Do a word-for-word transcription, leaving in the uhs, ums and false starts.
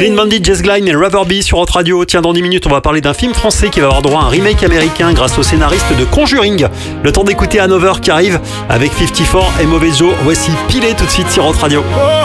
Clean Bandit, Jess Glynne et Rubber sur Hot Radio. Tiens, dans dix minutes, on va parler d'un film français qui va avoir droit à un remake américain grâce au scénariste de Conjuring. Le temps d'écouter Hanover qui arrive avec cinquante-quatre et Mauvais Joe. Voici Pilé tout de suite sur Hot Radio.